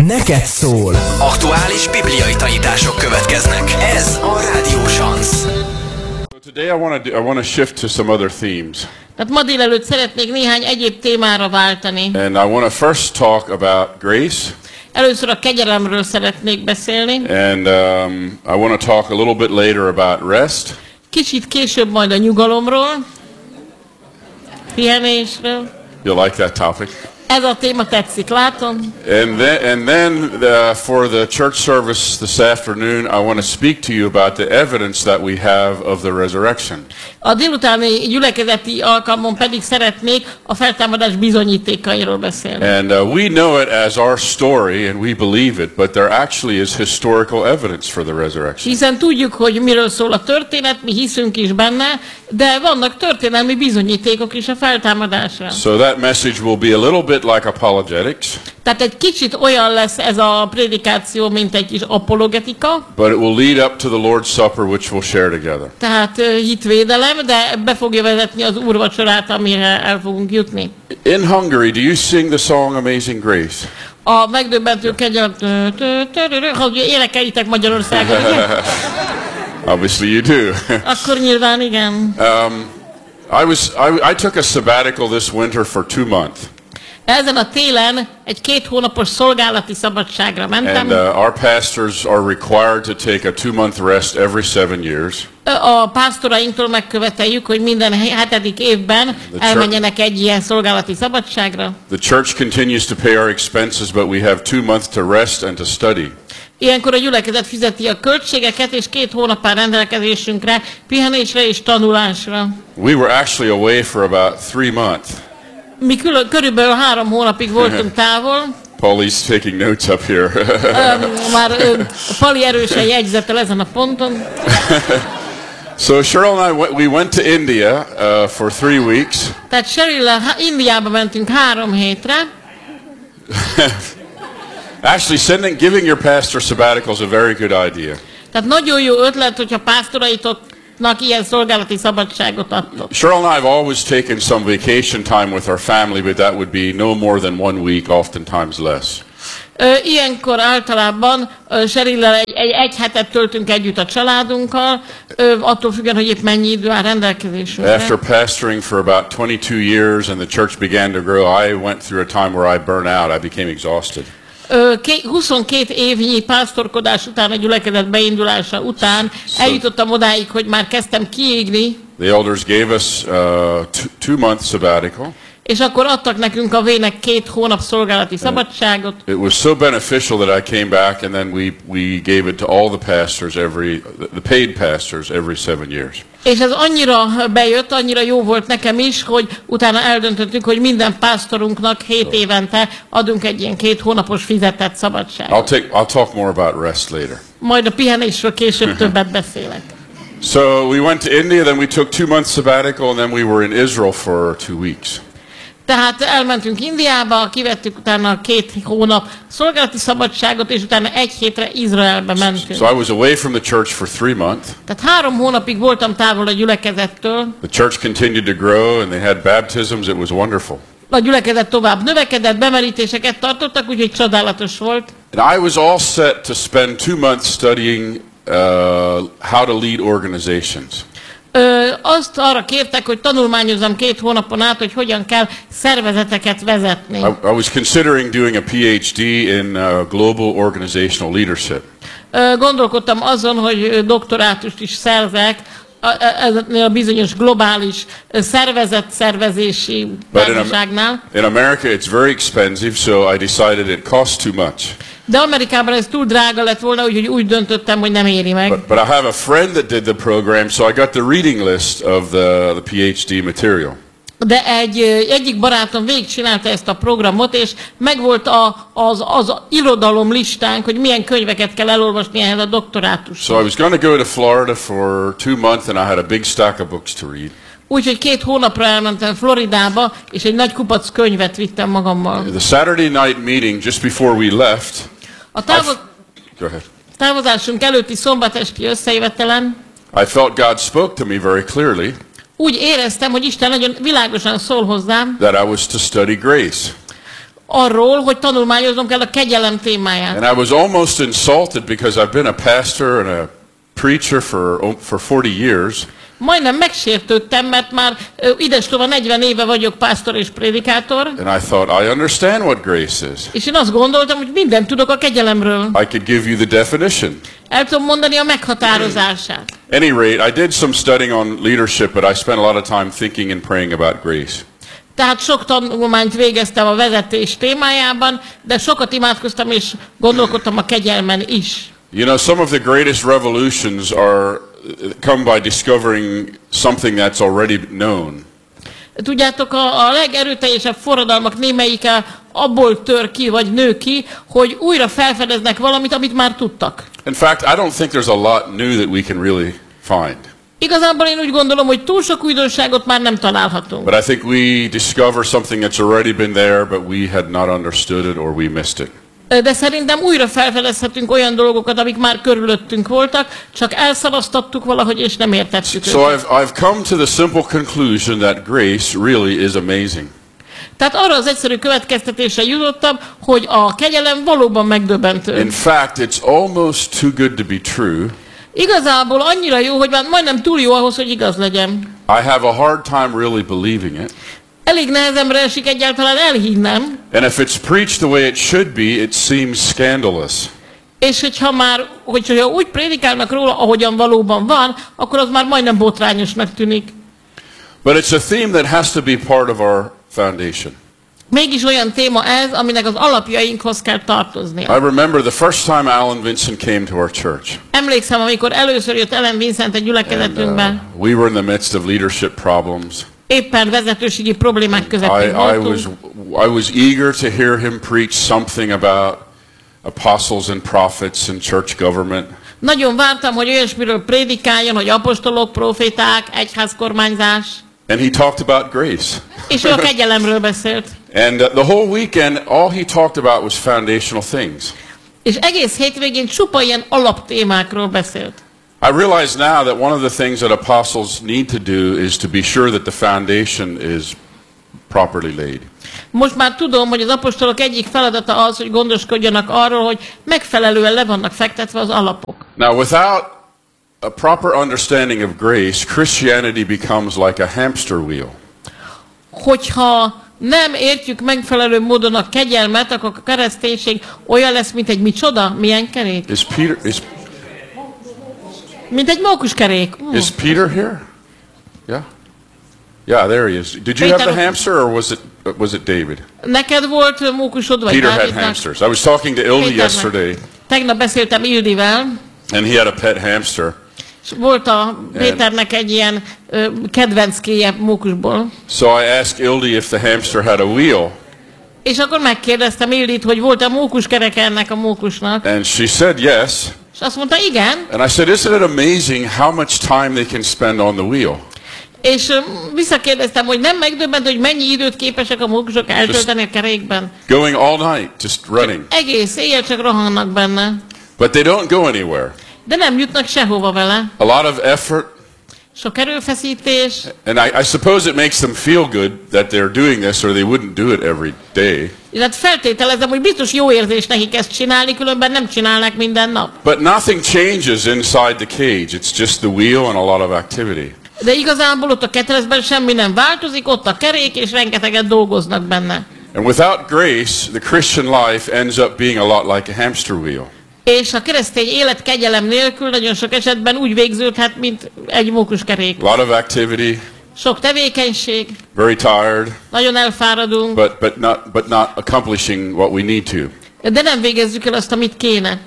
neked szól. Aktuális bibliai tanítások következnek. Ez a Rádió Sansz. Today I want to shift to some other themes. Tehát ma délelőtt szeretnék néhány egyéb témára váltani. And I want to first talk about grace. Először a kegyelemről szeretnék beszélni. And I want to talk a little bit later about rest. Kicsit később majd a nyugalomról, pihenésről. You'll like that topic. Ez a téma tetszik, látom. And then for the church service this afternoon, I want to speak to you about the evidence that we have of the resurrection. A délutáni gyülekezeti alkalmon pedig szeretnék a feltámadás bizonyítékairól beszélni. And we know it as our story and we believe it, but there actually is historical evidence for the resurrection. Hiszen tudjuk, hogy miről szól a történet, mi hiszünk is benne, de vannak történelmi bizonyítékok is a feltámadásra. So that message will be a little bit like apologetics. Tehát egy kicsit olyan lesz ez a prédikáció, mint egy kis apologetika. But it will lead up to the Lord's Supper, which we'll share together. Tehát hitvédelem, de be fogja vezetni az úrvacsorát, amire el fogunk jutni. In Hungary, do you sing the song Amazing Grace? A megdöbbentő kegyelem, hogy énekeljétek Magyarországon, ugye? Obviously you do. Akkor nyilván igen. I took a sabbatical this winter for 2 months. Ezen a télen egy 2 hónapos szolgálati szabadságra mentem. And our pastors are required to take a 2-month rest every 7 years. A pásztorainktól megköveteljük, hogy minden 7. évben elmenjenek egy ilyen szolgálati szabadságra. The church continues to pay our expenses, but we have 2 months to rest and to study. Ilyenkor a gyülekezet fizeti a költségeket, és 2 hónap áll rendelkezésünkre, pihenésre és tanulásra. We were actually away for about 3 months. Mi körülbelül 3 hónapig voltunk távol. Paulie's taking notes up here. Már Pali erősen jegyzetel ezen a ponton. So Cheryl and we went to India for 3 weeks. Tehát Cheryl-lel Indiába mentünk 3 hétre. Actually, giving your pastor sabbaticals a very good idea. Tehát nagyon jó ötlet, hogyha pásztoraitoknak ilyen szolgálati szabadságot adtok. Cheryl and I have always taken some vacation time with our family, but that would be no more than 1 week, oftentimes less. Ilyenkor általában Cheryl-lel egy hetet töltünk együtt a családunkkal, attól függően, hogy épp mennyi idő áll rendelkezésünkre. After pastoring for about 22 years and the church began to grow, I went through a time where I burned out. I became exhausted. 22 évnyi pásztorkodás után, a gyülekezet beindulása után eljutottam odáig, hogy már kezdtem kiégni. The elders gave us 2 months sabbatical. És akkor adtak nekünk a vének 2 hónap szolgálati szabadságot. It was so beneficial that I came back, and then we gave it to all the pastors the paid pastors every 7 years. És ez annyira bejött, annyira jó volt nekem is, hogy utána eldöntöttük, hogy minden pásztorunknak 7 évente adunk egy ilyen 2 hónapos fizetett szabadságot. I'll talk more about rest later. Majd a pihenésről később többet beszélek. So we went to India, then we took 2 months sabbatical, and then we were in Israel for 2 weeks. Tehát elmentünk Indiába, kivettük utána 2 hónap szolgálati szabadságot, és utána 1 hétre Izraelbe mentünk. So I was away from the church for 3 months. Tehát 3 hónapig voltam távol a gyülekezettől. The church continued to grow, and they had baptisms. It was wonderful. A gyülekezet tovább növekedett, bemerítéseket tartottak, úgyhogy csodálatos volt. And I was all set to spend 2 months studying how to lead organizations. Azt arra kértek, hogy tanulmányozzam 2 hónapon át, hogy hogyan kell szervezeteket vezetni. I was considering doing a PhD in global organizational leadership. Gondolkodtam azon, hogy doktorátust is szerzek ennél a bizonyos globális szervezetszervezési társaságnál. In America it's very expensive, so I decided it cost too much. De Amerikában ez túl drága lett volna, úgyhogy úgy döntöttem, hogy nem éri meg. But I have a friend that did the program, so I got the reading list of the PhD material. De egyik barátom végigcsinálta ezt a programot, és megvolt az irodalom listánk, hogy milyen könyveket kell elolvasni ehhez a doktorátushoz. So I was going to go to Florida for 2 months, and I had a big stack of books to read. Úgyhogy 2 hónapra elmentem Floridába, és egy nagy kupac könyvet vittem magammal. The Saturday night meeting, just before we left. A Go ahead. távozásunk előtti szombatesti összejövetelen I felt God spoke to me very clearly. Úgy éreztem, hogy Isten nagyon világosan szól hozzám, That I was to study grace. arról, hogy tanulmányoznom kell a kegyelem témáját. And I was almost insulted because I've been a pastor and a preacher for 40 years. Majdnem megsértődtem, mert már idestova 40 éve vagyok pásztor és prédikátor. And I thought, I understand what grace is. És én azt gondoltam, hogy mindent tudok a kegyelemről. I could give you the definition. El tudom mondani a meghatározását. Any rate, I did some studying on leadership, but I spent a lot of time thinking and praying about grace. Tehát sok tanulmányt végeztem a vezetés témájában, de sokat imádkoztam és gondolkodtam a kegyelmen is. You know, some of the greatest revolutions come by discovering something that's already known. Tudjátok, a legerőteljesebb forradalmak némelyike abból tör ki, vagy nő ki, hogy újra felfedeznek valamit, amit már tudtak. In fact, I don't think there's a lot new that we can really find. Igazából én úgy gondolom, hogy túl sok újdonságot már nem találhatunk. But I think we discover something that's already been there, but we had not understood it or we missed it. De szerintem újra felfedezhetünk olyan dolgokat, amik már körülöttünk voltak, csak elszalasztottuk valahogy, és nem értettük So őket. I've come to the simple conclusion that grace really is amazing. Tehát arra az egyszerű következtetésre jutottam, hogy a kegyelem valóban megdöbbentő. In fact, it's almost too good to be true. Igazából annyira jó, hogy már majdnem túl jó ahhoz, hogy igaz legyen. I have a hard time really believing it. Elég nehezemre esik egyáltalán elhinnem, And if it's preached the way it should be, it seems scandalous. és hogyha úgy prédikálnak róla, ahogyan valóban van, akkor az már majdnem botrányosnak tűnik. But it's a theme that has to be part of our foundation. Mégis olyan téma ez, aminek az alapjainkhoz kell tartoznia. I remember the first time Alan Vincent came to our church. Emlékszem, amikor először jött Ellen Vincent egy gyülekezetünkben, We were in the midst of leadership problems. éppen vezetőségi problémák között voltunk. I was eager to hear him preach something about apostles and prophets and church government. Nagyon vártam, hogy olyasmiről prédikáljon, hogy apostolok, proféták, egyházkormányzás. And he talked about grace. És ő a kegyelemről beszélt. And the whole weekend, all he talked about was foundational things. És egész hétvégén csupa ilyen alaptémákról beszélt. I realize now that one of the things that apostles need to do is to be sure that the foundation is properly laid. Most már tudom, hogy az apostolok egyik feladata az, hogy gondoskodjanak arról, hogy megfelelően le vannak fektetve az alapok. Now, without a proper understanding of grace, Christianity becomes like a hamster wheel. Hogyha nem értjük megfelelő módon a kegyelmet, akkor a kereszténység olyan lesz, mint egy micsoda? Milyen kerék? Mint egy mókuskerék. Is Peter here? Yeah? Yeah, there he is. Did you have the hamster or was it David? Neked volt mókusod, vagy Peter had Dávidnak? hamsters. I was talking to Ildi yesterday. Tegnap beszéltem Ildivel. And he had a pet hamster. És volt a Péternek egy ilyen kedvenckéje mókusból. So I asked Ildi if the hamster had a wheel. És akkor megkérdeztem Ildit, hogy volt a mókuskereke ennek a mókusnak. And she said yes. És azt mondta, igen. And I said, isn't it amazing how much time they can spend on the wheel? És visszakérdeztem, hogy nem megdöbbent, hogy mennyi időt képesek a mókusok eltölteni a kerékben. Going all night, just running. Egész éjjel csak rohannak benne. But they don't go anywhere. De nem jutnak sehova vele. A lot of effort. Sok erőfeszítés. And I suppose it makes them feel good that they're doing this, or they wouldn't do it every day. És hát feltételezem, hogy biztos jó érzés nekik ezt csinálni, különben nem csinálnák minden nap. But nothing changes inside the cage. It's just the wheel and a lot of activity. De igazából ott a ketrecben semmi nem változik, ott a kerék, és rengeteget dolgoznak benne. And without grace, the Christian life ends up being a lot like a hamster wheel. És a keresztény élet kegyelem nélkül nagyon sok esetben úgy végződhet, mint egy mókuskerék. A lot of activity. Sok tevékenység. Very tired. Nagyon elfáradunk. But not accomplishing what we need to. De nem végezzük el azt, amit kéne.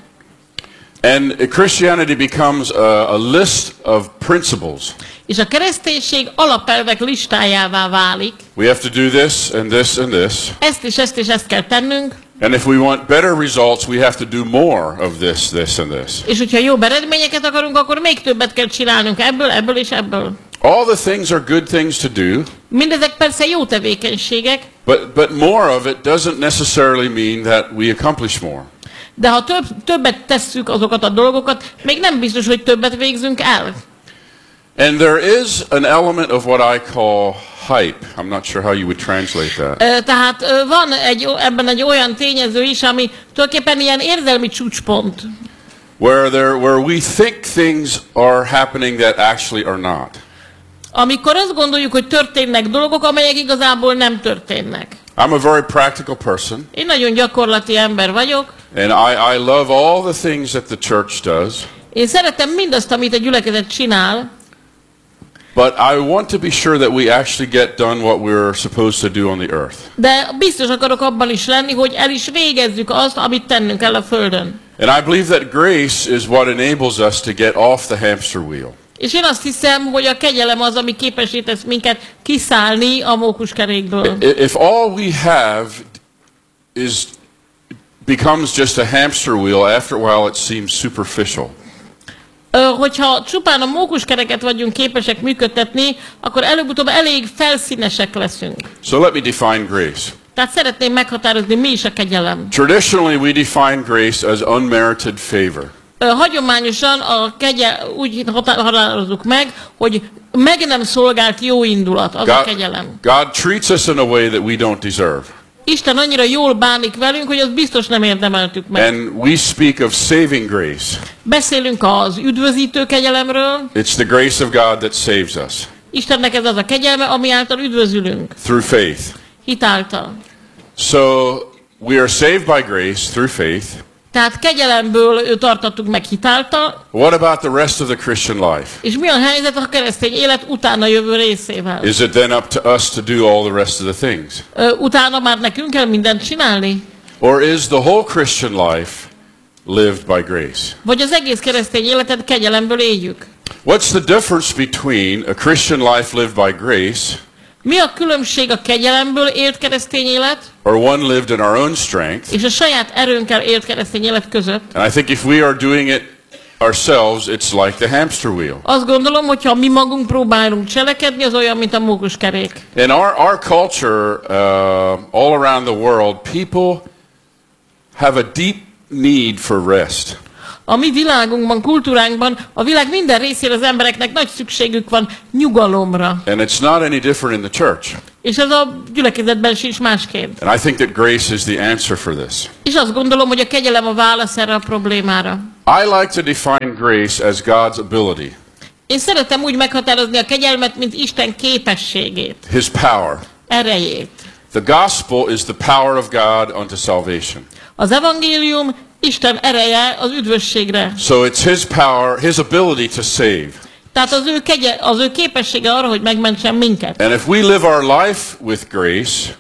And Christianity becomes a list of principles. És a kereszténység alapelvek listájává válik. We have to do this and this and this. Ezt és ezt kell tennünk. And if we want better results, we have to do more of this, this and this. És hogyha jobb eredményeket akarunk, akkor még többet kell csinálnunk ebből és ebből. All the things are good things to do. Mindezek persze jó tevékenységek. But more of it doesn't necessarily mean that we accomplish more. De ha többet tesszük azokat a dolgokat, még nem biztos, hogy többet végzünk el. And there is an element of what I call hype. I'm not sure how you would translate that. Tehát van ebben egy olyan tényező is, ami tulajdonképpen ilyen érzelmi csúcspont. Where we think things are happening that actually are not. Amikor azt gondoljuk, hogy történnek dolgok, amelyek igazából nem történnek. I'm a very practical person. Én nagyon gyakorlati ember vagyok. And I love all the things that the church does. Én szeretem mindazt, amit a gyülekezet csinál. But I want to be sure that we actually get done what we're supposed to do on the earth. De biztos akarok abban is lenni, hogy el is végezzük azt, amit tennünk kell a földön. And I believe that grace is what enables us to get off the hamster wheel. És én azt hiszem, hogy a kegyelem az, ami képessé tesz minket kiszállni a mókuskerékből. If all we have becomes just a hamster wheel, after a while it seems superficial. Hogyha csupán a mókuskereket vagyunk képesek működtetni, akkor előbb-utóbb elég felszínesek leszünk. So let me define grace. Tehát szeretném meghatározni, mi is a kegyelem. Traditionally we define grace as unmerited favor. Hagyományosan úgy határozzuk meg, hogy meg nem szolgált jó indulat, az a kegyelem. God treats us in a way that we don't deserve. Isten annyira jól bánik velünk, hogy azt biztos nem érdemeltük meg. And we speak of saving grace. Beszélünk az üdvözítő kegyelemről. It's the grace of God that saves us. Istennek ez az a kegyelme, ami által üdvözülünk. Through faith. Hit által. So we are saved by grace through faith. Tehát kegyelemből tartattuk meg hitáltal. What about the rest of the Christian life? És mi a helyzet a keresztény élet utána jövő részével? Is it then up to us to do all the rest of the things? Utána már nekünk kell mindent csinálni? Or is the whole Christian life lived by grace? Vagy az egész keresztény életet kegyelemből éljük? What's the difference between a Christian life lived by grace Mi a különbség a kegyelemből élt keresztény élet or one lived in our own strength? És a saját erőnkkel élt keresztény élet között? And I think if we are doing it ourselves, it's like the hamster wheel. Azt gondolom, hogyha mi magunk próbálunk cselekedni, az olyan, mint a mókuskerék. In our culture, all around the world, people have a deep need for rest. A mi világunkban, kultúránkban, a világ minden részére az embereknek nagy szükségük van nyugalomra. And it's not any different in the church. És ez a gyülekezetben sincs másként. And I think that grace is the answer for this. És azt gondolom, hogy a kegyelem a válasz erre a problémára. I like to define grace as God's ability. Én szeretem úgy meghatározni a kegyelmet, mint Isten képességét. His power. Erejét. The gospel is the power of God unto salvation. Az evangélium Isten ereje az üdvösségre. So it's his power, his ability to save. Tehát az ő képessége arra, hogy megmentsen minket. And if we live our life with grace,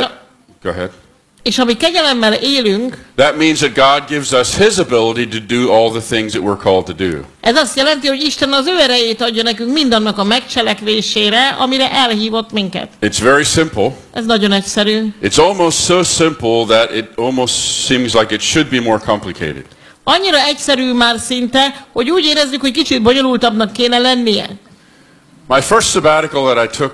go ahead. És ha mi kegyelemmel élünk, that means that God gives us his ability to do all the things that we're called to do. Ez azt jelenti, hogy Isten az ő erejét adja nekünk mindannak a megcselekvésére, amire elhívott minket. It's very simple. Ez nagyon egyszerű. It's almost so simple that it almost seems like it should be more complicated. Annyira egyszerű már szinte, hogy úgy érezzük, hogy kicsit bonyolultabbnak kéne lennie. My first sabbatical that I took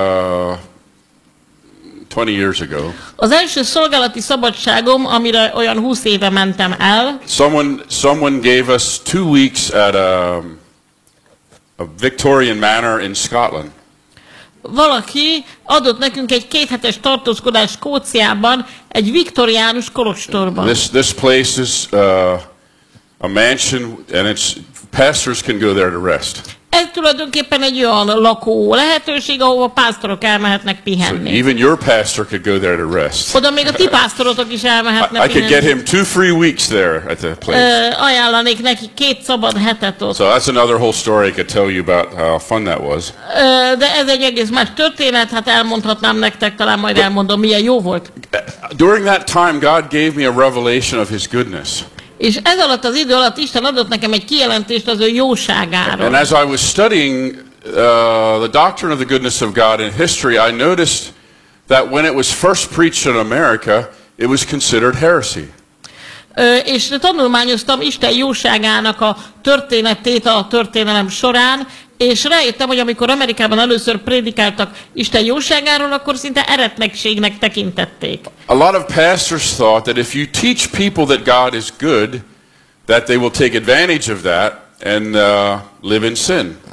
20 years ago. Az első szolgálati szabadságom, amire olyan 20 éve mentem el. Someone gave us 2 weeks at a Victorian manor in Scotland. Valaki adott nekünk egy 2 hetes tartózkodást Skóciában, egy viktoriánus kolostorban. This place is a mansion, and pastors can go there to rest. Ez tulajdonképpen egy olyan lakó lehetőség, ahova pásztorok elmehetnek pihenni. So even your pastor could go there to rest. Oda még a ti pásztorotok is elmehetnek pihenni. I could get him 2 free weeks there at the place. Ajánlanék neki 2 szabad hetet ott. So that's another whole story I could tell you about how fun that was. De ez egy egész más történet, hát elmondhatnám nektek, talán majd elmondom, milyen jó volt. During that time, God gave me a revelation of his goodness. És ez alatt az idő alatt Isten adott nekem egy kijelentést az ő jóságáról. And as I was studying the doctrine of the goodness of God in history, I noticed that when it was first preached in America, it was considered heresy. És tanulmányoztam Isten jóságának a történetét a történelem során, és rájöttem, hogy amikor Amerikában először prédikáltak Isten jóságáról, akkor szinte eretnekségnek tekintették. A lot of pastors thought that if you teach people that God is good, that they will take advantage of that and live in sin.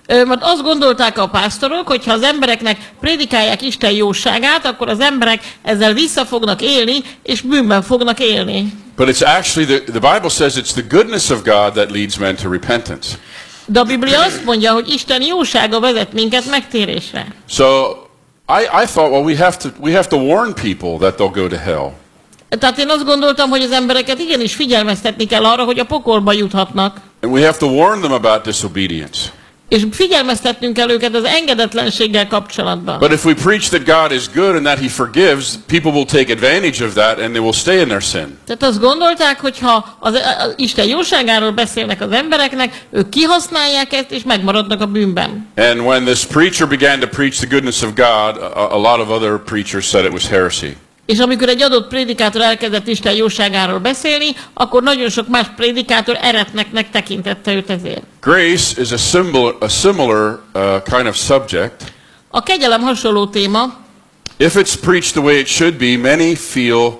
Mert azt gondolták a pásztorok, hogy ha az embereknek prédikálják Isten jóságát, akkor az emberek ezzel vissza fognak élni, és bűnben fognak élni. But it's actually, the Bible says it's the goodness of God that leads men to repentance. De a Biblia azt mondja, hogy Isten jósága vezet minket megtérésre. So I thought, well, we have to warn people that they'll go to hell. Tehát én azt gondoltam, hogy az embereket igenis figyelmeztetni kell arra, hogy a pokolba juthatnak. And we have to warn them about disobedience. És figyelmeztetnünk kell őket az engedetlenséggel kapcsolatban. But if we preach that God is good and that He forgives, people will take advantage of that and they will stay in their sin. Tehát azt gondolták, hogy ha az Isten jóságáról beszélnek az embereknek, ők kihasználják ezt és megmaradnak a bűnben. And when this preacher began to preach the goodness of God, a lot of other preachers said it was heresy. És amikor egy adott prédikátor elkezdett Isten jóságáról beszélni, akkor nagyon sok más prédikátor eretneknek tekintette őt ezért. Grace is a similar kind of subject. A kegyelem hasonló téma. If it's preached the way it should be, many feel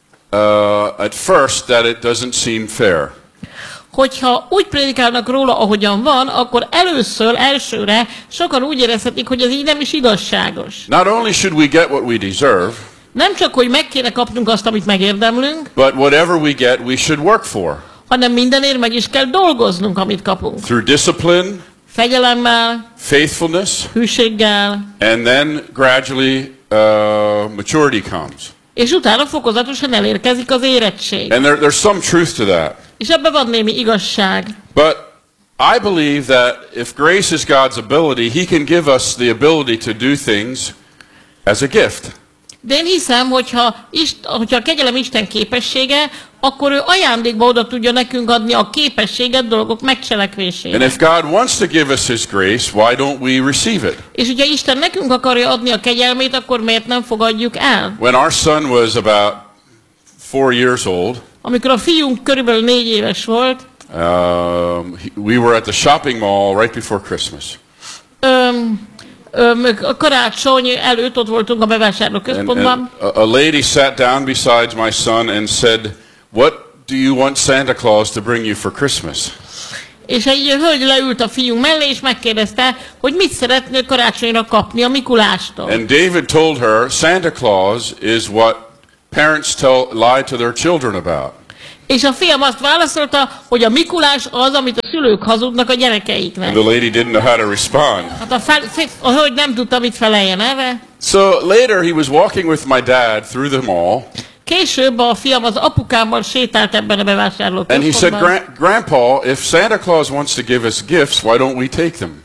at first that it doesn't seem fair. Hogyha úgy prédikálnak róla, ahogyan van, akkor elsőre sokan úgy érezhetik, hogy ez így nem is igazságos. Not only should we get what we deserve, nem csak, hogy meg kéne kapnunk azt, amit megérdemlünk, but whatever we get, we should work for. hanem mindenért meg is kell dolgoznunk, amit kapunk. Through discipline, fegyelemmel, faithfulness, hűséggel, and then gradually maturity comes. És utána fokozatosan elérkezik az érettség. And there's some truth to that. És ebben van némi igazság. But I believe that if grace is God's ability, He can give us the ability to do things as a gift. De én hiszem, hogyha a kegyelem Isten képessége, akkor ő ajándékba oda tudja nekünk adni a képességet dolgok megcselekvésére. And if God wants to give us His grace, why don't we receive it? És hogyha Isten nekünk akarja adni a kegyelmét, akkor miért nem fogadjuk el? When our son was about 4 years old, amikor a fiunk körülbelül 4 éves volt, we were at the shopping mall right before Christmas. A karácsony előtt ott voltunk a bevásárlóközpontban. And a lady sat down beside my son and said, "What do you want Santa Claus to bring you for Christmas?" És egy hölgy leült a fiunk mellé, és megkérdezte, hogy mit szeretnél karácsonyra kapni a Mikulástól. And David told her, Santa Claus is what parents lie to their children about. És a fiam azt válaszolta, hogy a Mikulás az, amit a szülők hazudnak a gyerekeiknek. And the lady didn't know how to respond. Hát a hölgy nem tudta, mit feleljen erre. So later he was walking with my dad through the mall. Később a fiam az apukámmal sétált ebben a bevásárlóközpontban. And he said, Grandpa, if Santa Claus wants to give us gifts, why don't we take them?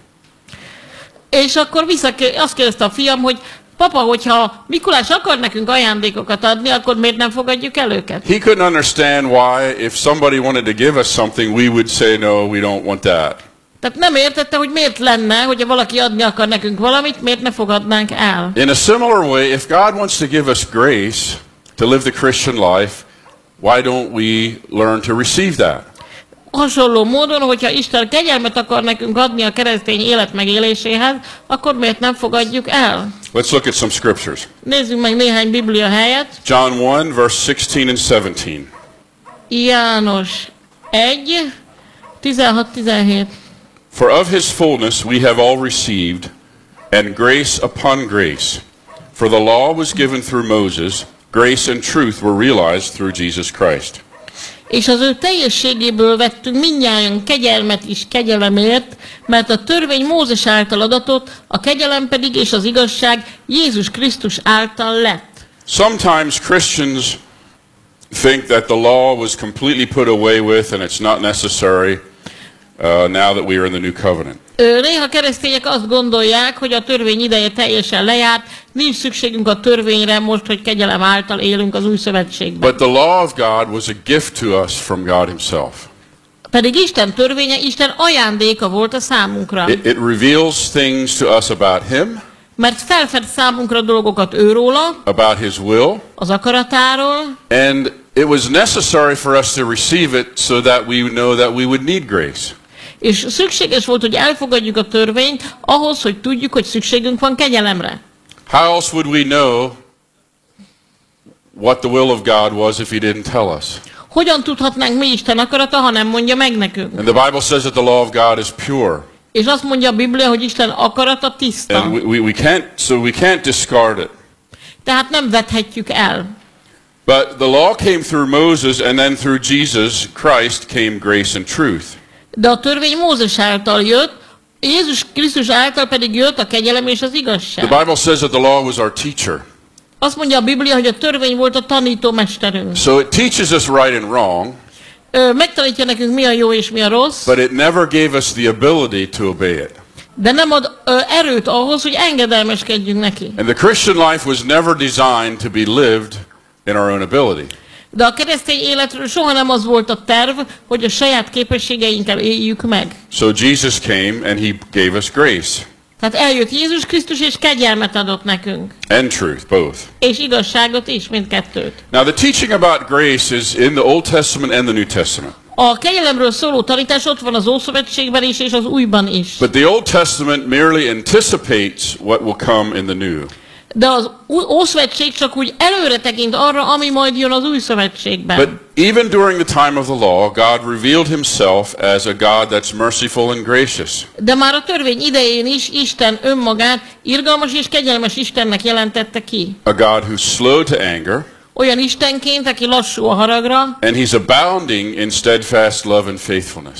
És akkor azt kérdezte a fiam, hogy papa, hogyha Mikulás akar nekünk ajándékokat adni, akkor miért nem fogadjuk el őket? He couldn't understand why, if somebody wanted to give us something, we would say, no, we don't want that. Tehát nem értette, hogy miért lenne, hogyha valaki adni akar nekünk valamit, miért ne fogadnánk el. In a similar way, if God wants to give us grace to live the Christian life, why don't we learn to receive that? Hasonló módon, hogyha Isten kegyelmet akar nekünk adni a keresztény élet megéléséhez, akkor miért nem fogadjuk el? Let's look at some scriptures. Nézzük meg néhány Biblia helyet. John 1, verse 16 and 17. János 1, 16-17. For of his fullness we have all received, and grace upon grace. For the law was given through Moses, grace and truth were realized through Jesus Christ. És az ő teljességéből vettünk mindnyájan kegyelmet is kegyelemért, mert a törvény Mózes által adatott, a kegyelem pedig és az igazság Jézus Krisztus által lett. Sometimes Christians think that the law was completely put away with and it's not necessary now that we are in the new covenant. Néha keresztények azt gondolják, hogy a törvény ideje teljesen lejárt, nincs szükségünk a törvényre most, hogy kegyelem által élünk az új szövetségben. But the law of God was a gift to us from God himself. Pedig Isten törvénye, Isten ajándéka volt a számunkra. It reveals things to us about him, mert felfed számunkra dolgokat őróla, about his will, az akaratáról, and it was necessary for us to receive it so that we know that we would need grace. És szükséges volt, hogy elfogadjuk a törvényt ahhoz, hogy tudjuk, hogy szükségünk van kegyelemre. How else would we know what the will of God was if he didn't tell us? Hogyan tudhatnánk mi Isten akarata, ha nem mondja meg nekünk? And the Bible says that the law of God is pure. És azt mondja a Biblia, hogy Isten akarata tiszta. And we can't discard it. Tehát nem vethetjük el. But the law came through Moses, and then through Jesus Christ came grace and truth. De a törvény Mózes által jött, Jézus Krisztus által pedig jött a kegyelem és az igazság. The Bible says that the law was our teacher. Azt mondja a Biblia, hogy a törvény volt a tanítómesterünk. So it teaches us right and wrong. Megtanítja nekünk mi a jó és mi a rossz. But it never gave us the ability to obey it. De nem ad erőt ahhoz, hogy engedelmeskedjünk neki. And the Christian life was never designed to be lived in our own ability. De a keresztény életről soha nem az volt a terv, hogy a saját képességeinkkel éljük meg. So Jesus came and he gave us grace. Tehát eljött Jézus Krisztus és kegyelmet adott nekünk. And truth, both. És igazságot is, mindkettőt. Now the teaching about grace is in the Old Testament and the New Testament. A kegyelemről szóló tanítás ott van az Ószövetségben is és az Újban is. But the Old Testament merely anticipates what will come in the New. De az Ószövetség csak úgy előre tekint arra, ami majd jön az Új Szövetségben. But even during the time of the law, God revealed himself as a God that's merciful and gracious. De már a törvény idején is Isten önmagát irgalmas és kegyelmes Istennek jelentette ki. A God who's slow to anger. Olyan Istenként, aki lassú a haragra. And he's abounding in steadfast love and faithfulness.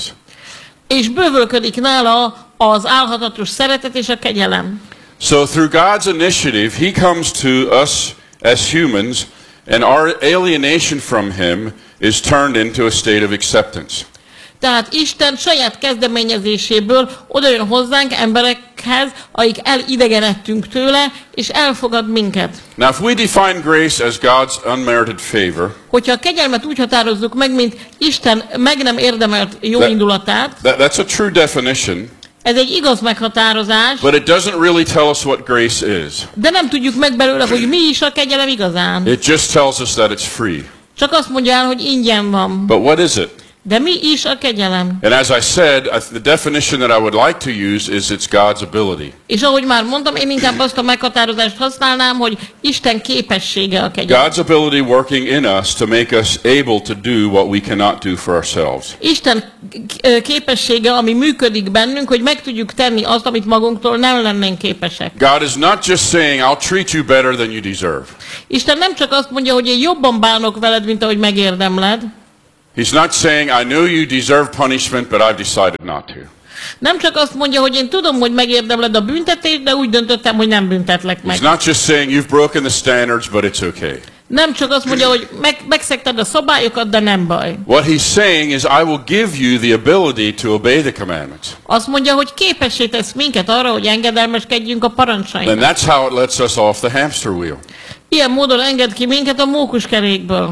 És bővölködik nála az álhatatos szeretet és a kegyelem. So through God's initiative, he comes to us as humans, and our alienation from him is turned into a state of acceptance. Tehát Isten saját kezdeményezéséből odajön hozzánk emberekhez, akik elidegenedtünk tőle, és elfogad minket. Now if we define grace as God's unmerited favor, hogyha a kegyelmet úgy határozzuk meg, mint Isten meg nem érdemelt jó indulatát, that's a true definition. Ez egy igaz meghatározás, but it doesn't really tell us what grace is. De nem tudjuk meg belőle, hogy mi is a kegyelem igazán. It just tells us that it's free. Csak azt mondja el, hogy ingyen van. But what is it? De mi is a kegyelem? And as I said, the definition that I would like to use is it's God's ability. És ahogy már mondtam, én inkább azt a meghatározást használnám, hogy Isten képessége a kegyelem. God's ability working in us to make us able to do what we cannot do for ourselves. Isten képessége, ami működik bennünk, hogy meg tudjuk tenni azt, amit magunktól nem lennénk képesek. God is not just saying, I'll treat you better than you deserve. Isten nem csak azt mondja, hogy én jobban bánok veled, mint ahogy megérdemled. He's not saying, I know you deserve punishment, but I've decided not to. Nem csak azt mondja, hogy én tudom, hogy megérdemled a büntetést, de úgy döntöttem, hogy nem büntetlek meg. He's not just saying, you've broken the standards, but it's okay. Nem csak azt mondja, hogy megszegted a szabályokat, de nem baj. What he's saying is, I will give you the ability to obey the commandments. Azt mondja, hogy képessé tesz minket arra, hogy engedelmeskedjünk a parancsainak. And that's how it lets us off the hamster wheel. Ilyen módon enged ki minket a mókuskerékből.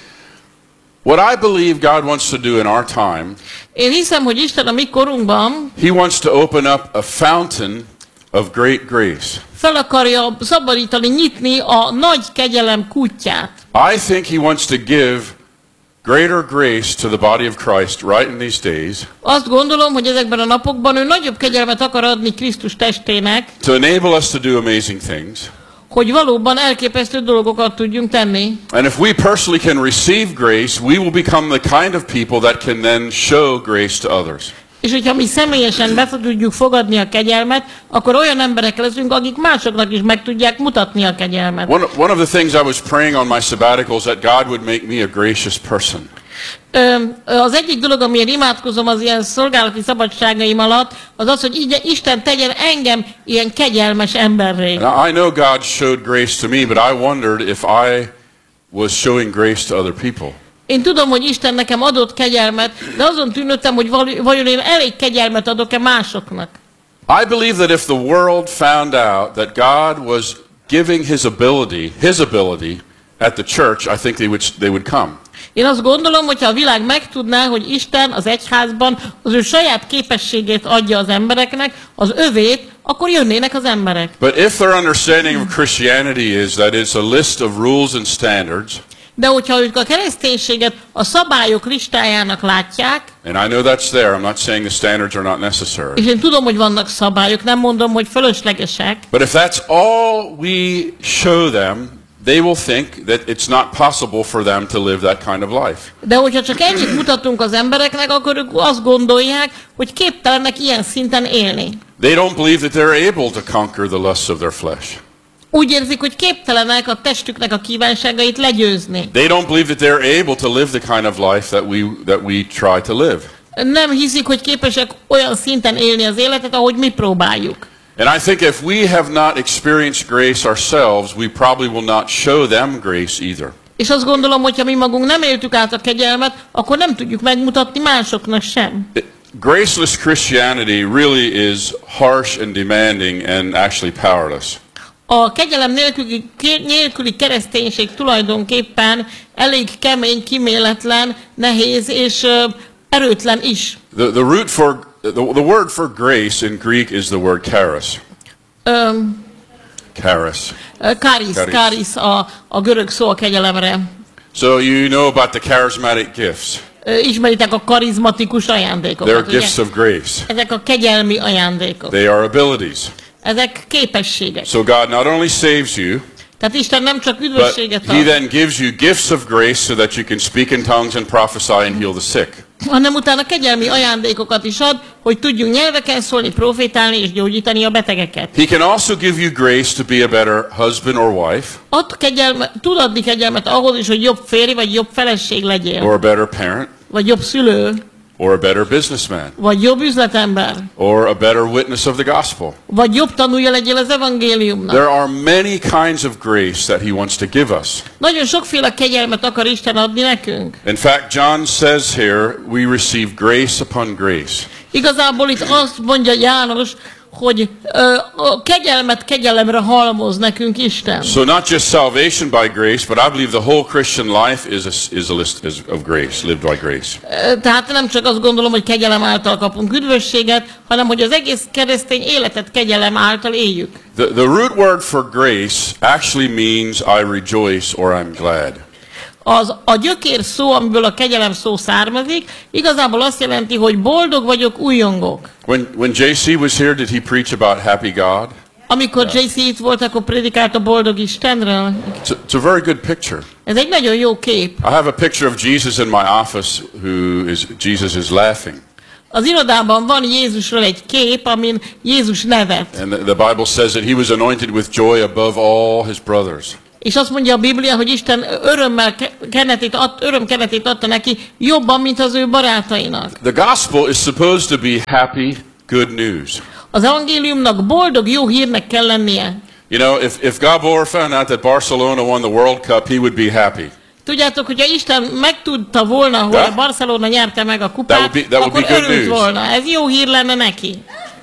What I believe God wants to do in our time, én hiszem, hogy Isten a mi korunkban He wants to open up a fountain of great grace. Fel akarja szabadítani, nyitni a nagy kegyelem kútját. I think He wants to give greater grace to the body of Christ right in these days. Azt gondolom, hogy ezekben a napokban ő nagyobb kegyelmet akar adni Krisztus testének. To enable us to do amazing things. Hogy valóban elképesztő dolgokat tudjunk tenni. And if we personally can receive grace, we will become the kind of people that can then show grace to others. És hogyha mi személyesen be tudjuk fogadni a kegyelmet, akkor olyan emberek leszünk, akik másoknak is meg tudják mutatni a kegyelmet. One of the things I was praying on my sabbaticals that God would make me a gracious person. Az egyik dolog, amiért imádkozom az ilyen szolgálati szabadságaim alatt, az az, hogy Isten tegyen engem ilyen kegyelmes emberré. I know God showed grace to me, but I wondered if I was showing grace to other people. Én tudom, hogy Isten nekem adott kegyelmet, de azon tűnődtem, hogy vajon én elég kegyelmet adok-e másoknak. I believe that if the world found out that God was giving His ability at the church, I think they would come. Én azt gondolom, hogyha a világ megtudná, hogy Isten az egyházban az ő saját képességét adja az embereknek, az övét, akkor jönnének az emberek. But if their understanding of Christianity is that it's a list of rules and standards, de hogyha ők a kereszténységet a szabályok listájának látják, and I know that's there, I'm not saying the standards are not necessary. És én tudom, hogy vannak szabályok, nem mondom, hogy fölöslegesek. But if that's all we show them, they will think that it's not possible for them to live that kind of life. De hogyha csak ennyit mutatunk az embereknek, akkor ők azt gondolják, hogy képtelenek ilyen szinten élni. They don't believe that they're able to conquer the lusts of their flesh. Úgy érzik, hogy képtelenek a testüknek a kívánságait legyőzni. They don't believe that they're able to live the kind of life that we try to live. Nem hiszik, hogy képesek olyan szinten élni az életet, ahogy mi próbáljuk. And I think if we have not experienced grace ourselves, we probably will not show them grace either. És azt gondolom, hogy ha mi magunk nem éltük át a kegyelmet, akkor nem tudjuk megmutatni másoknak sem. Graceless Christianity really is harsh and demanding and actually powerless. A kegyelem nélküli kereszténység tulajdonképpen elég kemény, kíméletlen, nehéz és erőtlen is. The word for grace in Greek is the word charis. Charis a görög szó a kegyelemre. So you know about the charismatic gifts. Ismeritek a karizmatikus ajándékokat. They're gifts of grace. Ezek a kegyelmi ajándékok. They are abilities. Ezek képességek. So God not only saves you, tehát Isten nem csak but üdvösséget ad, He then gives you gifts of grace so that you can speak in tongues and prophesy and heal the sick. hanem utána kegyelmi ajándékokat is ad, hogy tudjunk nyelveken szólni, profétálni és gyógyítani a betegeket. He can also give you grace to be a better husband or wife. Tud adni kegyelmet ahhoz is, hogy jobb férj vagy jobb feleség legyél. Or a better parent. Vagy jobb szülő. Or a better businessman. Vagy jobb üzletember. Or a better witness of the gospel. Vagy jobb tanúja legyél az evangéliumnak. There are many kinds of grace that He wants to give us. Nagyon sokféle kegyelmet akar Isten adni nekünk. In fact, John says here, we receive grace upon grace. Igazából itt azt mondja János, hogy a kegyelmet kegyelemre halmoz nekünk Isten. So not just salvation by grace, but I believe the whole Christian life is a list of grace, lived by grace. Tehát nem csak azt gondolom, hogy kegyelem által kapunk üdvösséget, hanem hogy az egész keresztény életet kegyelem által éljük. The root word for grace actually means I rejoice or I'm glad. A gyökér szó, amiből a kegyelem szó származik, igazából azt jelenti, hogy boldog vagyok, újjongok. When JC was here, did he preach about happy God? Amikor JC itt volt, akkor prédikált a boldog Istenről. It's a very good picture. Ez egy nagyon jó kép. I have a picture of Jesus in my office Jesus is laughing. Az irodában van Jézusról egy kép, amin Jézus nevet. And the Bible says that he was anointed with joy above all his brothers. És azt mondja a Biblia, hogy Isten örömkenetét adta neki jobban, mint az ő barátainak. The gospel is supposed to be happy, good news. Az evangéliumnak boldog, jó hírnek kell lennie. You know, if Gabor found out that Barcelona won the World Cup, he would be happy. Tudjátok, hogyha Isten megtudta volna, hogy a Barcelona nyerte meg a kupát, akkor örült volna. Ez jó hír lenne neki.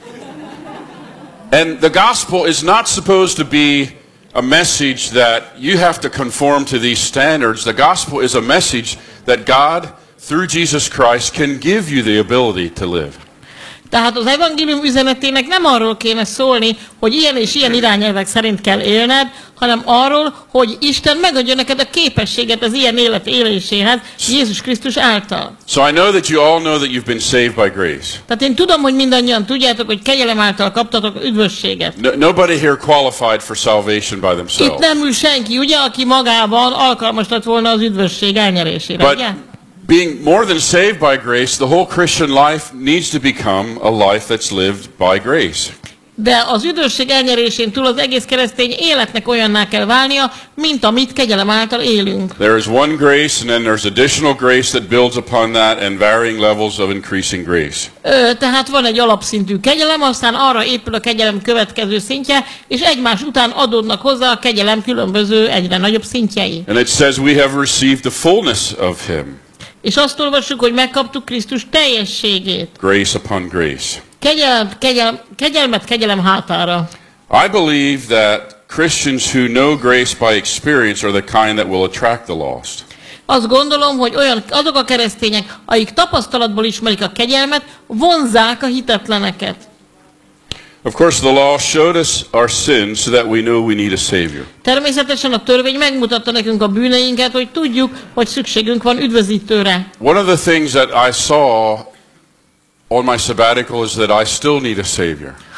And the gospel is not supposed to be a message that you have to conform to these standards. The gospel is a message that God, through Jesus Christ, can give you the ability to live. Tehát az evangélium üzenetének nem arról kéne szólni, hogy ilyen és ilyen irányelvek szerint kell élned, hanem arról, hogy Isten megadja neked a képességet az ilyen élet éléséhez Jézus Krisztus által. So I know that you all know that you've been saved by grace. Tehát én tudom, hogy mindannyian tudjátok, hogy kegyelem által kaptatok üdvösséget. Nobody here qualified for salvation by themselves. Itt nem ül senki, ugye, aki magában alkalmas lett volna az üdvösség elnyerésére, ugye? Being more than saved by grace, the whole Christian life needs to become a life that's lived by grace. De az üdvösség elnyerésén túl az egész keresztény életnek olyanná kell válnia, mint amit kegyelem által élünk. There is one grace, and then there's additional grace that builds upon that, and varying levels of increasing grace. Tehát van egy alapszintű kegyelem, aztán arra épül a kegyelem következő szintje, és egymás után adódnak hozzá a kegyelem különböző egyre nagyobb szintjei. And it says we have received the fullness of Him. És azt olvassuk, hogy megkaptuk Krisztus teljességét. Grace upon grace. Kegyelmet kegyelem hátára. I believe that Christians who know grace by experience are the kind that will attract the lost. Azt gondolom, hogy azok a keresztények, akik tapasztalatból ismerik a kegyelmet, vonzzák a hitetleneket. Of course, the law showed us our sins so that we know we need a savior. Természetesen a törvény megmutatta nekünk a bűneinket, hogy tudjuk, hogy szükségünk van üdvözítőre. One of the things that I saw on my sabbatical is that I still need a savior.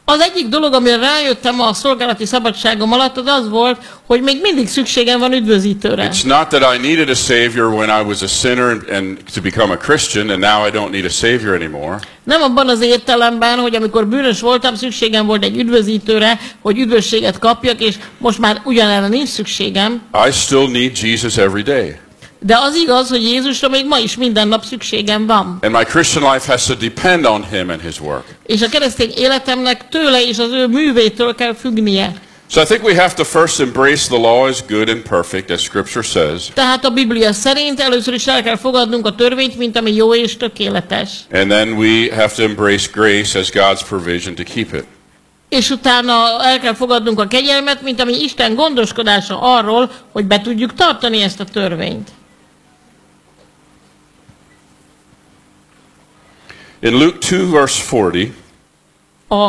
Az egyik dolog, amire rájöttem a szolgálati szabadságom alatt, az volt, hogy még mindig szükségem van üdvözítőre. It's not that I needed a savior when I was a sinner and to become a Christian, and now I don't need a savior anymore. Nem abban az értelemben, hogy amikor bűnös voltam, szükségem volt egy üdvözítőre, hogy üdvösséget kapjak, és most már ugyanerre nincs szükségem. I still need Jesus every day. De az igaz, hogy Jézusra még ma is minden nap szükségem van. And my Christian life has to depend on him and his work. És a keresztény életemnek tőle és az ő művétől kell függnie. So I think we have to first embrace the law as good and perfect, as Scripture says. Tehát a Biblia szerint először is el kell fogadnunk a törvényt, mint ami jó és tökéletes. And then we have to embrace grace as God's provision to keep it. És utána el kell fogadnunk a kegyelmet, mint ami Isten gondoskodása arról, hogy be tudjuk tartani ezt a törvényt. In Luke 2, verse 40, A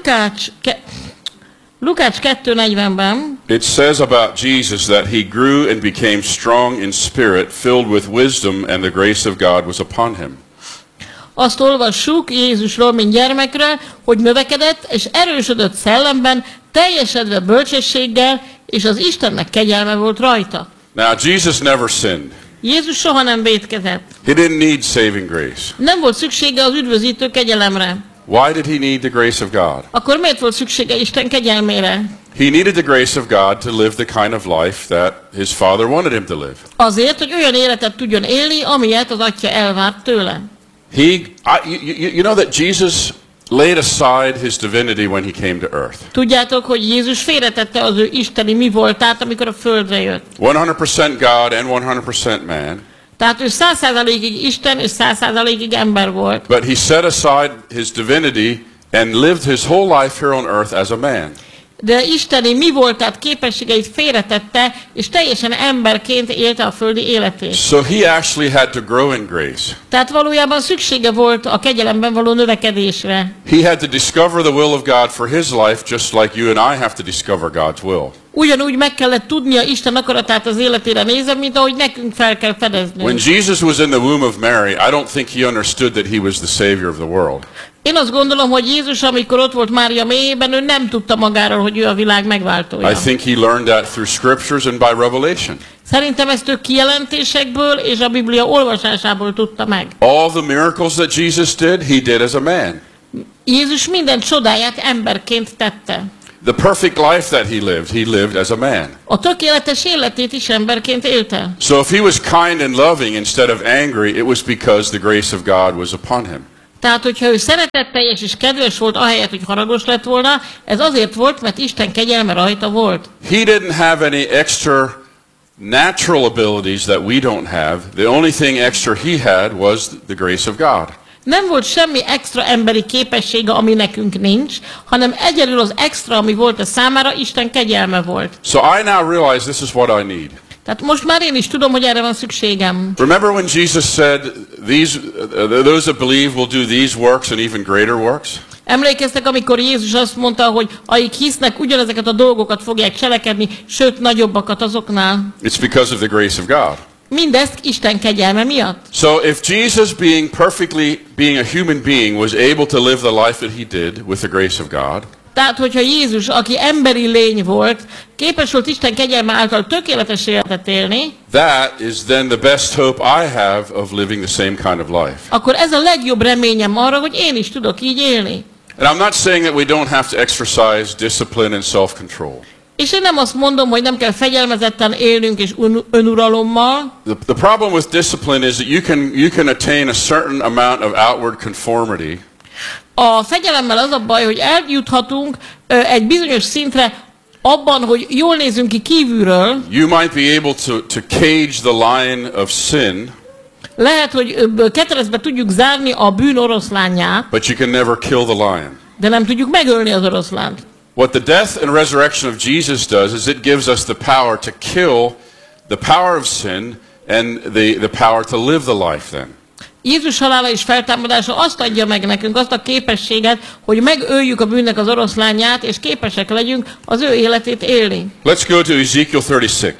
Lukács 2:40-ben it says about Jesus that he grew and became strong in spirit, filled with wisdom, and the grace of God was upon him. azt olvassuk Jézusról, mint gyermekről, hogy növekedett és erősödött szellemben, teljesedve bölcsességgel, és az Istennek kegyelme volt rajta. Now, Jesus never sinned. Jézus soha nem vétkezett. He didn't need saving grace. Nem volt szüksége az üdvözítő kegyelemre. Why did he need the grace of God? Akkor miért volt szüksége Isten kegyelmére? He needed the grace of God to live the kind of life that his Father wanted him to live. Azért, hogy olyan életet tudjon élni, amilyet az Atya elvárt tőle. You know that Jesus laid aside his divinity when he came to earth. Tudjátok, hogy Jézus félretette az ő isteni mi voltát, amikor a földre jött. 100% God and 100% man. Tehát ő 100%-ig Isten és 100%-ig ember volt. But he set aside his divinity and lived his whole life here on earth as a man. De isteni mi voltát, képességeit félretette, és teljesen emberként élte a földi életét. So he actually had to grow in grace. Tehát valójában szüksége volt a kegyelemben való növekedésre. He had to discover the will of God for his life, just like you and I have to discover God's will. Ugyanúgy meg kellett tudnia Isten akaratát az életére nézve, mint ahogy nekünk fel kell fedeznünk. When Jesus was in the womb of Mary, I don't think he understood that he was the savior of the world. Én azt gondolom, hogy Jézus, amikor ott volt Mária méhében, ő nem tudta magáról, hogy ő a világ megváltója. I think he learned that through scriptures and by revelation. Szerintem ezt ő kijelentésekből és a Biblia olvasásából tudta meg. All the miracles that Jesus did, he did as a man. Jézus minden csodáját emberként tette. The perfect life that he lived as a man. A tökéletes életét is emberként élte. So if he was kind and loving instead of angry, it was because the grace of God was upon him. Tehát, hogyha ő szeretetteljes és kedves volt, ahelyett, hogy haragos lett volna, ez azért volt, mert Isten kegyelme rajta volt. He didn't have any extra natural abilities that we don't have. The only thing extra he had was the grace of God. Nem volt semmi extra emberi képessége, ami nekünk nincs, hanem egyedül az extra, ami volt a számára, Isten kegyelme volt. So I now realize this is what I need. Tehát most már én is tudom, hogy erre van szükségem. Remember when Jesus said, those that believe will do these works and even greater works? Emlékeztek, amikor Jézus azt mondta, hogy akik hisznek, ugyanezeket a dolgokat fogják cselekedni, sőt nagyobbakat azoknál. It's because of the grace of God. Mindezt Isten kegyelme miatt. So if Jesus being a human being was able to live the life that he did with the grace of God, tehát, hogyha Jézus, aki emberi lény volt, képes volt Isten kegyelme által tökéletes életet élni, that is then the best hope I have of living the same kind of life. akkor ez a legjobb reményem arra, hogy én is tudok így élni. And I'm not saying that we don't have to exercise discipline and self-control. És én nem azt mondom, hogy nem kell fegyelmezetten élnünk és önuralommal. The problem with discipline is that you can attain a certain amount of outward conformity. A fegyelemmel az a baj, hogy eljuthatunk egy bizonyos szintre abban, hogy jól nézünk ki kívülről. You might be able to cage the lion of sin. Lehet, hogy ketrecbe tudjuk zárni a bűn oroszlánját. But you can never kill the lion. De nem tudjuk megölni az oroszlánt. What the death and resurrection of Jesus does is it gives us the power to kill the power of sin and the power to live the life then. Jézus halála és feltámadása azt adja meg nekünk, azt a képességet, hogy megöljük a bűnnek az oroszlányát, és képesek legyünk az ő életét élni. Let's go to Ezekiel 36.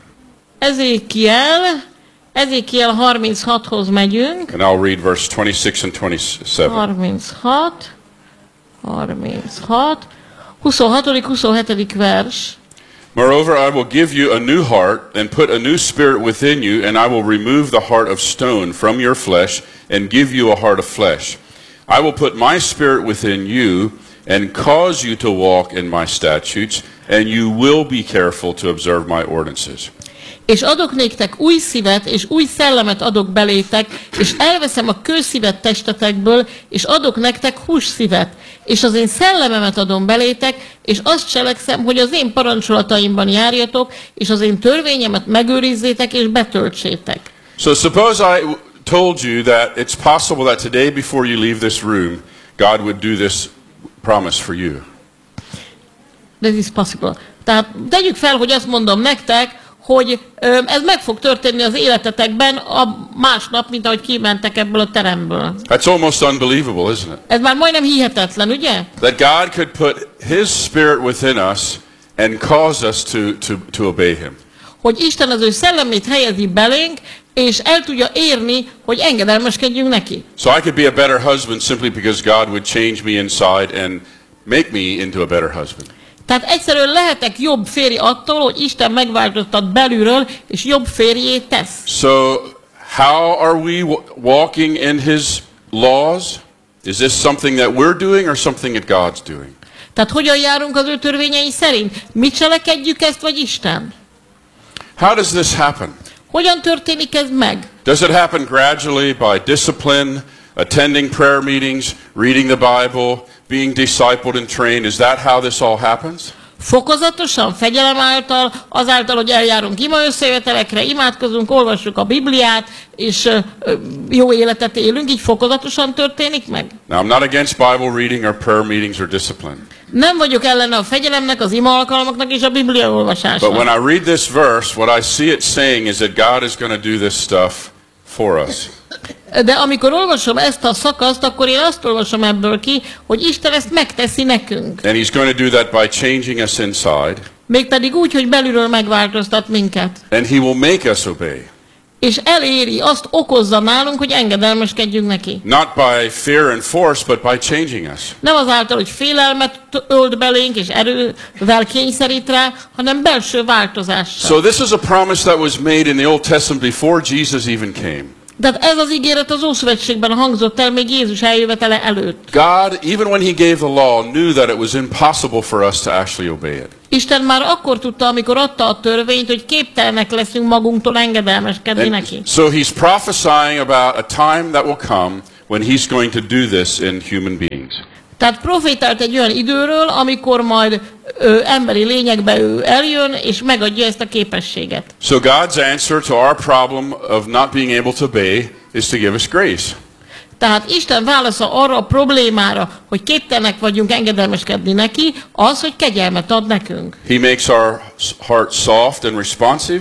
Ezékiel 36-hoz megyünk. And I'll read verse 26 and 27. 36, 36, 26. 27. vers. Moreover, I will give you a new heart and put a new spirit within you, and I will remove the heart of stone from your flesh and give you a heart of flesh. I will put my spirit within you and cause you to walk in my statutes, and you will be careful to observe my ordinances. És adok néktek új szívet, és új szellemet adok belétek, és elveszem a kőszívet testetekből, és adok nektek hússzívet, és az én szellememet adom belétek, és azt cselekszem, hogy az én parancsolataimban járjatok, és az én törvényemet megőrizzétek, és betöltsétek. So suppose I told you that it's possible that today before you leave this room, God would do this promise for you. This is possible. Tehát tegyük fel, hogy azt mondom nektek, hogy ez meg fog történni az életetekben a másnap, mint ahogy kimentek ebből a teremből. That's almost unbelievable, isn't it? Ez már majdnem hihetetlen, ugye? That God could put His Spirit within us and cause us to obey Him. Hogy Isten az ő szellemét helyezi belénk, és el tudja érni, hogy engedelmeskedjünk neki. So I could be a better husband simply because God would change me inside and make me into a better husband. Tehát egyszerűen lehetek jobb férj attól, hogy Isten megváltoztat belülről, és jobb férjé tesz. So how are we walking in His laws? Is this something that we're doing or something that God's doing? Tehát hogyan járunk az ő törvényei szerint? Mi cselekedjük ezt, vagy Isten? How does this happen? Hogyan történik ez meg? Does it happen gradually by discipline, attending prayer meetings, reading the Bible, being discipled and trained? Is that how this all happens? Fokozatosan, fegyelem által, azáltal, hogy eljárunk ima összejövetelekre, imádkozunk, olvassuk a Bibliát, és jó életet élünk, így fokozatosan történik meg? Now, I'm not against Bible reading or prayer meetings or discipline. Nem vagyok ellene a fegyelemnek, az ima alkalmaknak és a Biblia olvasásnak. But when I read this verse, what I see it saying is that God is going to do this stuff for us. De amikor olvasom ezt a szakaszt, akkor én azt olvasom ebből ki, hogy Isten ezt megteszi nekünk. And He's going to do that by changing us inside. Mégpedig úgy, hogy belülről megváltoztat minket. And He will make us obey. És eléri, azt okozza nálunk, hogy engedelmeskedjünk neki. Not by fear and force, but by changing us. Nem azáltal, hogy félelmet ölt belénk, és erővel kényszerít rá, hanem belső változással. So this is a promise that was made in the Old Testament before Jesus even came. Tehát ez az ígéret az Ószövetségben hangzott el még Jézus eljövetele előtt. God, even when He gave the law, knew that it was impossible for us to actually obey it. Isten már akkor tudta, amikor adta a törvényt, hogy képtelenek leszünk magunktól engedelmeskedni neki. So He's prophesying about a time that will come when He's going to do this in human beings. Tehát profétált egy olyan időről, amikor majd emberi lényekbe ő eljön, és megadja ezt a képességet. So God's answer to our problem of not being able to obey is to give us grace. Tehát Isten válasza arra a problémára, hogy képtelenek vagyunk engedelmeskedni neki, az, hogy kegyelmet ad nekünk. He makes our heart soft and responsive.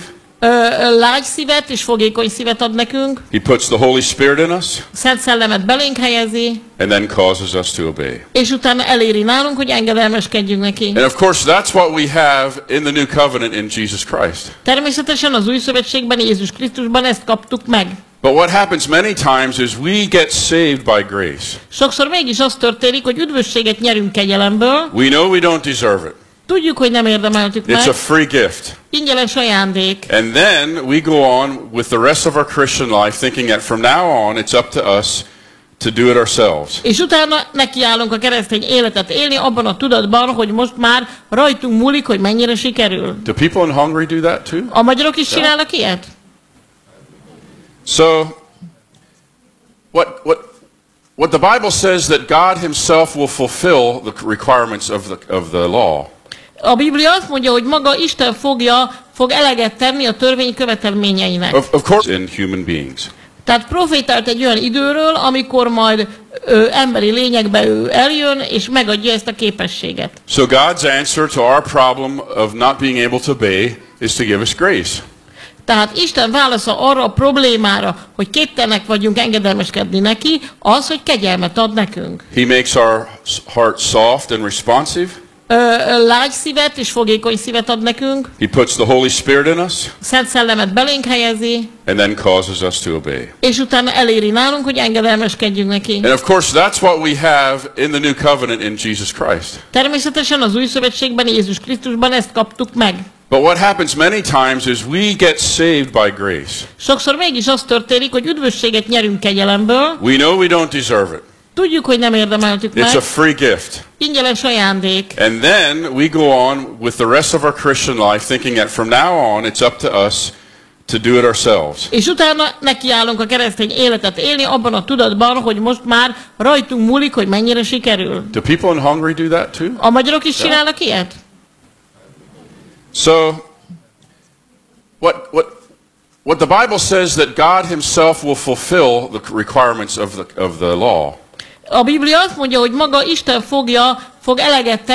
Lágy szívet és fogékony szívet ad nekünk. He puts the Holy Spirit in us. Szent Szellemet belénk helyezi. And then causes us to obey. És utána eléri nálunk, hogy engedelmeskedjünk neki. And of course that's what we have in the new covenant in Jesus Christ. Természetesen az új szövetségben, Jézus Krisztusban ezt kaptuk meg. But what happens many times is we get saved by grace. Sokszor mégis az történik, hogy üdvösséget nyerünk kegyelemből. We know we don't deserve it. Tudjuk, hogy nem érdemeltük meg. It's a free gift. Ingyenes ajándék. And then we go on with the rest of our Christian life thinking that from now on it's up to us to do it ourselves. És utána nekiállunk a keresztény életet élni abban a tudatban, hogy most már rajtunk múlik, hogy mennyire sikerül. Do people in Hungary do that too? A magyarok is csinálnak ilyet? So what the Bible says that God Himself will fulfill the requirements of the law. A Biblia azt mondja, hogy maga Isten fog eleget tenni a törvény követelményeinek. Of course in human beings. Tehát profétált egy olyan időről, amikor majd emberi lényekbe ő eljön, és megadja ezt a képességet. So God's answer to our problem of not being able to obey is to give us grace. Tehát Isten válasza arra a problémára, hogy képtelenek vagyunk engedelmeskedni neki, az, hogy kegyelmet ad nekünk. He makes our heart soft and responsive. lágy szívet és fogékony szívet ad nekünk, He puts the Holy Spirit in us, Szent Szellemet belénk helyezi, and then causes us to obey. és utána eléri nálunk, hogy engedelmeskedjünk neki. And of course, that's what we have in the new covenant in Jesus Christ. Természetesen az új szövetségben, Jézus Krisztusban ezt kaptuk meg. But what happens many times is we get saved by grace. Sokszor mégis az történik, hogy üdvösséget nyerünk kegyelemből, We know we don't deserve it. tudjuk, hogy nem érdemeltük It's a meg, free gift. ingyenes ajándék. And then we go on with the rest of our Christian life thinking that from now on it's up to us to do it ourselves. És utána nekiállunk a keresztény életet élni abban a tudatban, hogy most már rajtunk múlik, hogy mennyire sikerül. Do people in Hungary do that too? A magyarok is csinálnak ilyet? So, what the Bible says that God Himself will fulfill the requirements of the law. A Biblia azt mondja, hogy maga Isten fog eleget tenni